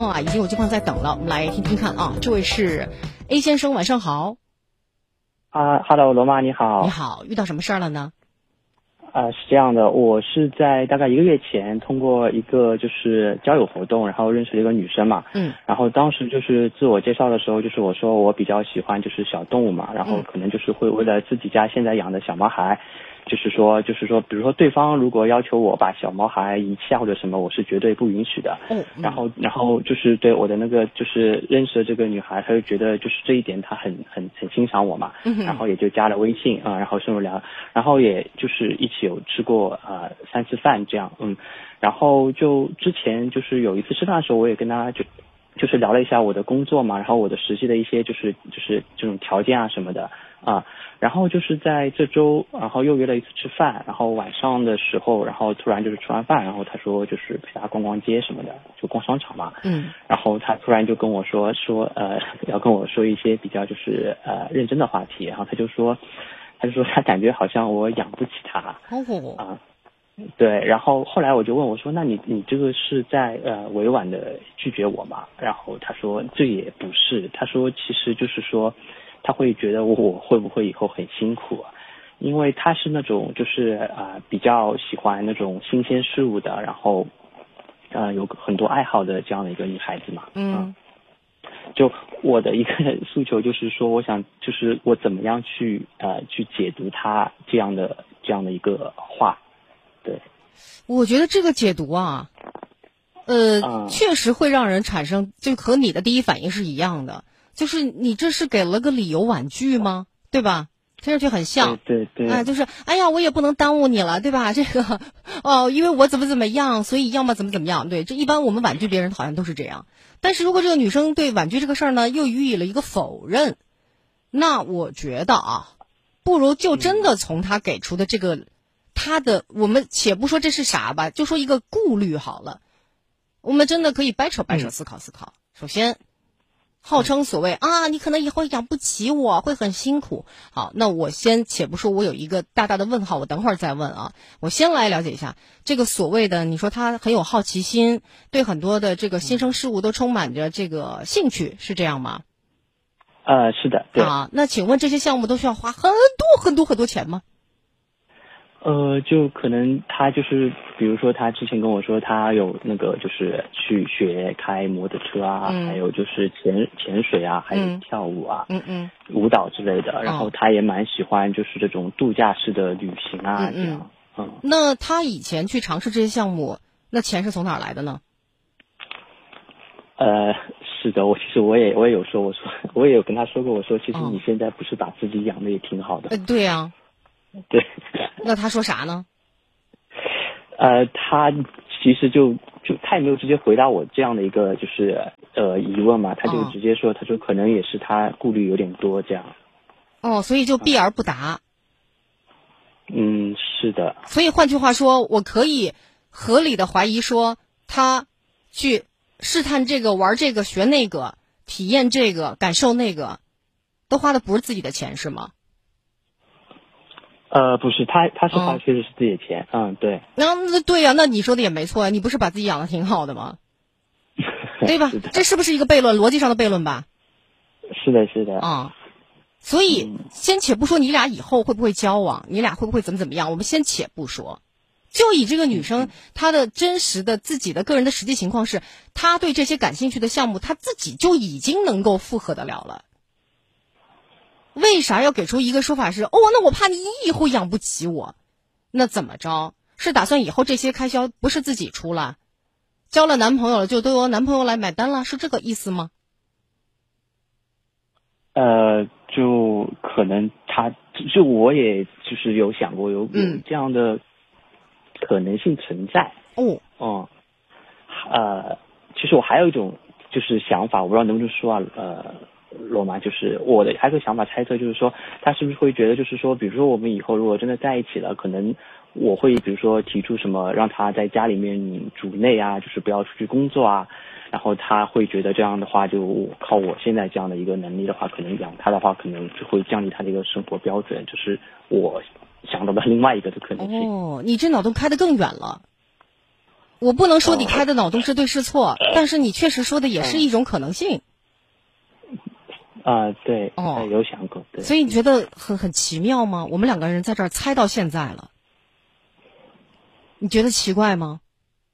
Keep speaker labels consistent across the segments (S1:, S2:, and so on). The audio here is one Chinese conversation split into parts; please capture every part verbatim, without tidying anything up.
S1: 啊，已经有对方在等了，我们来听听看啊。这位是 A 先生，晚上好。
S2: 啊哈喽，罗妈你好。
S1: 你好，遇到什么事儿了呢？
S2: 啊、是这样的，我是在大概一个月前通过一个就是交友活动，然后认识了一个女生嘛。
S1: 嗯。
S2: 然后当时就是自我介绍的时候，就是我说我比较喜欢就是小动物嘛，然后可能就是会为了自己家现在养的小毛孩。就是说，就是说，比如说对方如果要求我把小毛孩遗弃啊或者什么，我是绝对不允许的。
S1: 嗯。
S2: 然后，然后就是对我的那个就是认识的这个女孩，她就觉得就是这一点她很很很欣赏我嘛。
S1: 嗯。
S2: 然后也就加了微信啊、嗯，然后深入聊，然后也就是一起有吃过呃三次饭这样，嗯。然后就之前就是有一次吃饭的时候，我也跟她就就是聊了一下我的工作嘛，然后我的实际的一些就是就是这种条件啊什么的啊。然后就是在这周，然后又约了一次吃饭，然后晚上的时候，然后突然就是吃完饭，然后他说就是陪他逛逛街什么的，就逛商场嘛。
S1: 嗯。然
S2: 后他突然就跟我说说呃要跟我说一些比较就是呃认真的话题，然后他就说他就说他感觉好像我养不起他。
S1: 哦。
S2: 啊。对，然后后来我就问我说，那你你这个是在呃委婉的拒绝我吗？然后他说这也不是，他说其实就是说他会觉得我会不会以后很辛苦啊，因为他是那种就是啊、呃、比较喜欢那种新鲜事物的，然后呃有很多爱好的这样的一个女孩子嘛。
S1: 嗯。
S2: 就我的一个诉求就是说，我想就是我怎么样去呃去解读他这样的这样的一个话。对，
S1: 我觉得这个解读啊，呃，
S2: 嗯、
S1: 确实会让人产生，就和你的第一反应是一样的，就是你这是给了个理由婉拒吗？对吧？听上去很像。
S2: 对对对。
S1: 哎，就是哎呀，我也不能耽误你了，对吧？这个哦，因为我怎么怎么样，所以要么怎么怎么样。对，这一般我们婉拒别人好像都是这样。但是如果这个女生对婉拒这个事儿呢，又予以了一个否认，那我觉得啊，不如就真的从她给出的这个。他的，我们且不说这是啥吧，就说一个顾虑好了。我们真的可以掰扯掰扯，思考思考。嗯、首先，号称所谓啊，你可能以后养不起我，会很辛苦。好，那我先且不说，我有一个大大的问号，我等会儿再问啊。我先来了解一下这个所谓的，你说他很有好奇心，对很多的这个新生事物都充满着这个兴趣，是这样吗？
S2: 呃，是的，对。
S1: 啊，那请问这些项目都需要花很多很多很多钱吗？
S2: 呃，就可能他就是，比如说他之前跟我说他有那个就是去学开摩托车啊，
S1: 嗯、
S2: 还有就是潜潜水啊，还有跳舞啊，
S1: 嗯嗯，
S2: 舞蹈之类的。
S1: 嗯、
S2: 然后他也蛮喜欢就是这种度假式的旅行啊，
S1: 嗯
S2: 这样。嗯。
S1: 那他以前去尝试这些项目，那钱是从哪儿来的呢？
S2: 呃，是的，我其实我也我也有说，我说我也有跟他说过，我说其实
S1: 嗯、
S2: 你现在不是把自己养的也挺好的。
S1: 呃，对呀、啊。
S2: 对。
S1: 那他说啥呢？
S2: 呃，他其实就就他也没有直接回答我这样的一个就是呃疑问嘛，他就直接说，他说可能也是他顾虑有点多这样。
S1: 哦，所以就避而不答。
S2: 嗯，是的。
S1: 所以换句话说，我可以合理的怀疑说，他去试探这个、玩这个、学那个、体验这个、感受那个，都花的不是自己的钱是吗？
S2: 呃，不是，他他是花确实是自己的钱，嗯, 嗯，对。
S1: 那对呀、啊，那你说的也没错呀，你不是把自己养的挺好的吗？对吧？这是不是一个悖论？逻辑上的悖论吧？
S2: 是的，是的。
S1: 啊、嗯，所以、嗯、先且不说你俩以后会不会交往，你俩会不会怎么怎么样，我们先且不说。就以这个女生她的真实的自己的个人的实际情况是，她对这些感兴趣的项目，她自己就已经能够负荷得了了。为啥要给出一个说法是哦？那我怕你以后养不起我，那怎么着？是打算以后这些开销不是自己出了，交了男朋友了就都由男朋友来买单了，是这个意思吗？
S2: 呃，就可能他就我也就是有想过有有这样的可能性存在。
S1: 哦、
S2: 嗯，嗯，呃，其实我还有一种就是想法，我不知道能不能说啊，呃。罗马就是我的还有个想法猜测，就是说他是不是会觉得，就是说，比如说我们以后如果真的在一起了，可能我会比如说提出什么让他在家里面主内啊，就是不要出去工作啊，然后他会觉得这样的话，就靠我现在这样的一个能力的话，可能养他的话，可能就会降低他的一个生活标准，就是我想到的另外一个的可能性。
S1: 哦，你这脑洞开得更远了。 我不能说你开的脑洞是对是错，但是你确实说的也是一种可能性。
S2: 啊、呃，对，
S1: 哦、
S2: 呃，有想过，对。
S1: 所以你觉得很很奇妙吗？我们两个人在这儿猜到现在了，你觉得奇怪吗？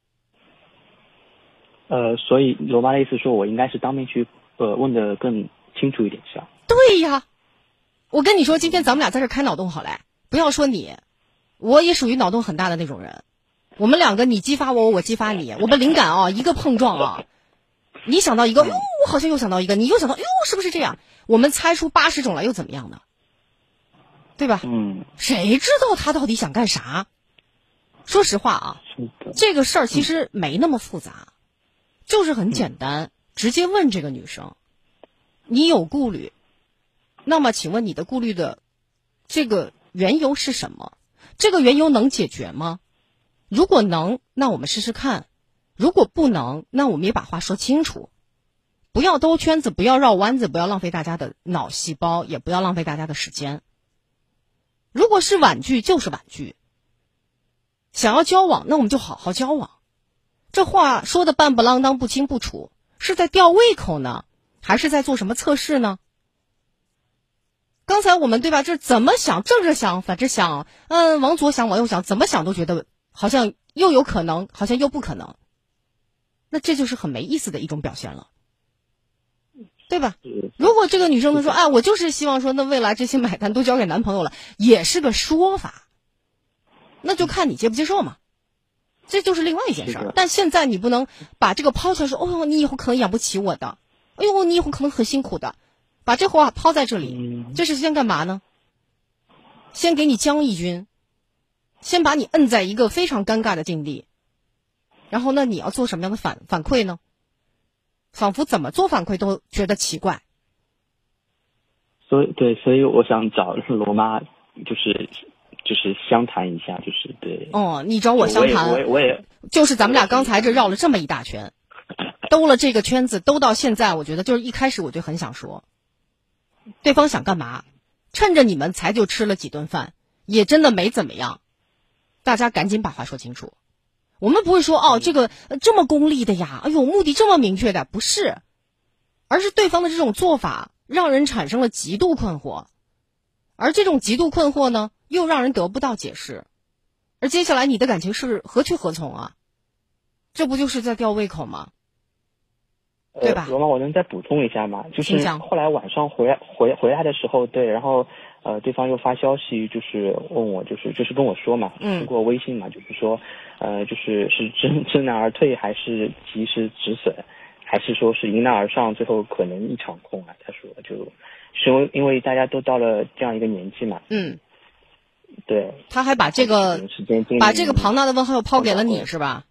S2: 呃，所以罗妈的意思说我应该是当面去呃问的更清楚一点，是吧？
S1: 对呀，我跟你说，今天咱们俩在这儿开脑洞好嘞，不要说你，我也属于脑洞很大的那种人。我们两个你激发我，我激发你，我们灵感啊一个碰撞啊，你想到一个，哟，我好像又想到一个，你又想到，哟，是不是这样？我们猜出八十种来又怎么样呢？对吧？
S2: 嗯，
S1: 谁知道他到底想干啥？说实话啊，这个事儿其实没那么复杂，就是很简单，直接问这个女生，你有顾虑，那么请问你的顾虑的这个缘由是什么？这个缘由能解决吗？如果能，那我们试试看；如果不能，那我们也把话说清楚，不要兜圈子，不要绕弯子，不要浪费大家的脑细胞，也不要浪费大家的时间。如果是婉拒，就是婉拒。想要交往，那我们就好好交往。这话说的半不啷当、不清不楚，是在吊胃口呢，还是在做什么测试呢？刚才我们对吧，这怎么想，正着想，反着想，嗯，往左想，往右想，怎么想都觉得好像又有可能，好像又不可能。那这就是很没意思的一种表现了，对吧？如果这个女生她说，哎，我就是希望说，那未来这些买单都交给男朋友了，也是个说法，那就看你接不接受嘛。这就是另外一件事儿。但现在你不能把这个抛出来说，哦呦，你以后可能养不起我的，哎呦，你以后可能很辛苦的，把这话抛在这里，这是先干嘛呢？先给你将一军，先把你摁在一个非常尴尬的境地，然后那你要做什么样的反反馈呢？仿佛怎么做反馈都觉得奇怪。
S2: 所以对，所以我想找罗妈，就是就是相谈一下，就是对。
S1: 哦，你找我相谈，
S2: 我也我也
S1: 就是咱们俩刚才这绕了这么一大圈，兜了这个圈子，兜到现在，我觉得就是一开始我就很想说，对方想干嘛？趁着你们才就吃了几顿饭，也真的没怎么样，大家赶紧把话说清楚。我们不会说哦，这个这么功利的呀，哎呦，目的这么明确的，不是，而是对方的这种做法让人产生了极度困惑，而这种极度困惑呢，又让人得不到解释，而接下来你的感情是何去何从啊？这不就是在吊胃口吗？对吧？
S2: 呃，罗妈，我能再补充一下吗？就是后来晚上回来回回来的时候，对，然后呃，对方又发消息，就是问我，就是就是跟我说嘛，
S1: 嗯，
S2: 通过微信嘛，就是说，呃，就是是知知难而退，还是及时止损，还是说是迎难而上，最后可能一场空啊？他说，就是因为因为大家都到了这样一个年纪嘛，
S1: 嗯，
S2: 对，
S1: 他还把这个
S2: 时间
S1: 把这个庞大的问号又抛给了你，是吧？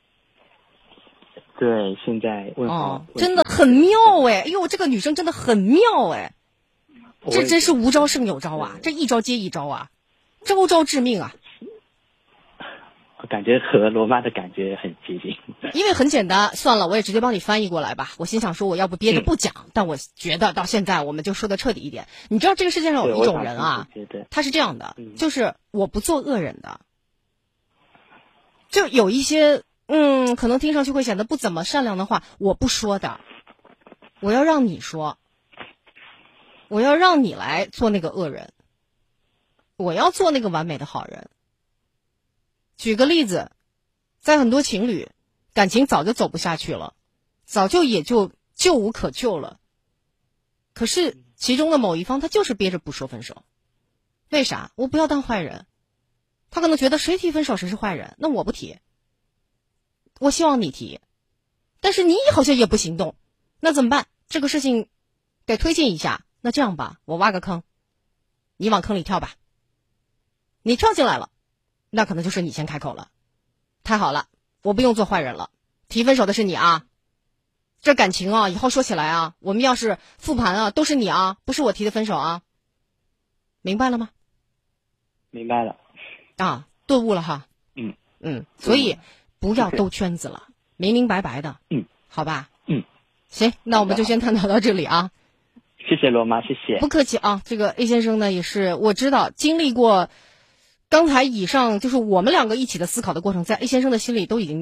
S2: 对，现在问号、
S1: 哦、真的很妙哎！哎呦，这个女生真的很妙哎，这真是无招胜有招啊，这一招接一招啊，招招致命啊！
S2: 我感觉和罗妈的感觉很接近。
S1: 因为很简单，算了，我也直接帮你翻译过来吧。我心想说，我要不憋着不讲、嗯，但我觉得到现在我们就说的彻底一点。你知道这个世界上有一种人啊，他是这样的、嗯，就是我不做恶人的，就有一些。嗯，可能听上去会显得不怎么善良的话，我不说的，我要让你说，我要让你来做那个恶人，我要做那个完美的好人。举个例子，在很多情侣感情早就走不下去了，早就也就救无可救了，可是其中的某一方他就是憋着不说分手，为啥？我不要当坏人，他可能觉得谁提分手谁是坏人，那我不提。我希望你提，但是你好像也不行动，那怎么办？这个事情得推进一下。那这样吧，我挖个坑，你往坑里跳吧。你跳进来了，那可能就是你先开口了。太好了，我不用做坏人了。提分手的是你啊，这感情啊，以后说起来啊，我们要是复盘啊，都是你啊，不是我提的分手啊。明白了吗？
S2: 明白了。
S1: 啊，顿悟了哈。
S2: 嗯
S1: 嗯，所以。不要兜圈子了，明明白白的，
S2: 嗯，
S1: 好吧，
S2: 嗯，
S1: 行，那我们就先探讨到这里啊。
S2: 谢谢罗妈，谢谢。
S1: 不客气啊，这个 A 先生呢也是我知道经历过刚才以上就是我们两个一起的思考的过程，在 A 先生的心里都已经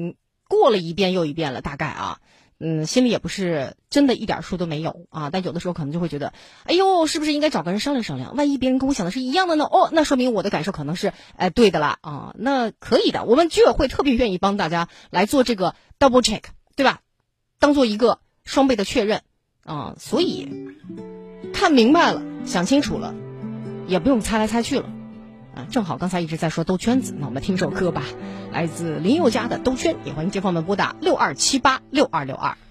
S1: 过了一遍又一遍了，大概啊。嗯，心里也不是真的一点数都没有啊，但有的时候可能就会觉得，哎呦，是不是应该找个人商量商量？万一别人跟我想的是一样的呢？哦，那说明我的感受可能是哎对的啦啊，那可以的。我们居委会特别愿意帮大家来做这个 double check， 对吧？当做一个双倍的确认啊，所以看明白了，想清楚了，也不用猜来猜去了啊。正好刚才一直在说兜圈子，那我们听首歌吧。来自林宥嘉的《兜圈》，也欢迎街坊们拨打六二七八六二六二。